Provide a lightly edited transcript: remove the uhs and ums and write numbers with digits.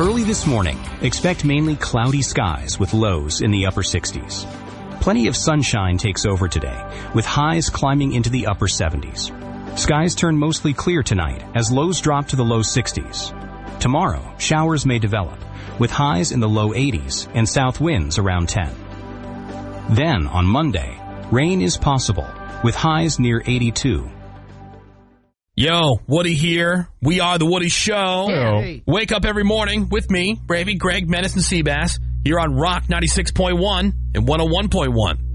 Early this morning, expect mainly cloudy skies with lows in the upper 60s. Plenty of sunshine takes over today, with highs climbing into the upper 70s. Skies turn mostly clear tonight as lows drop to the low 60s. Tomorrow, showers may develop, with highs in the low 80s and south winds around 10. Then, on Monday, rain is possible, with highs near 82. Yo, Woody here. We are The Woody Show. Hey. Wake up every morning with me, Bravey, Greg, Menace, and Seabass, here on Rock 96.1 and 101.1.